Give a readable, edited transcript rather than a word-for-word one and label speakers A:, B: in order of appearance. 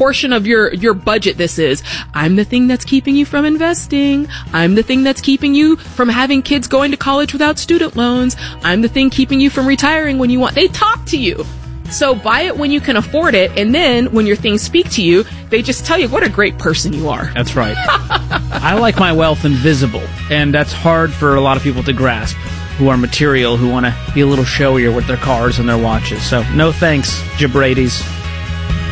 A: portion of your budget this is. I'm the thing that's keeping you from investing. I'm the thing that's keeping you from having kids going to college without student loans. I'm the thing keeping you from retiring when you want. They talk to you. So buy it when you can afford it, and then when your things speak to you, they just tell you what a great person you are.
B: That's right. I like my wealth invisible, and that's hard for a lot of people to grasp who are material, who want to be a little showier with their cars and their watches. So no thanks, Jabrades.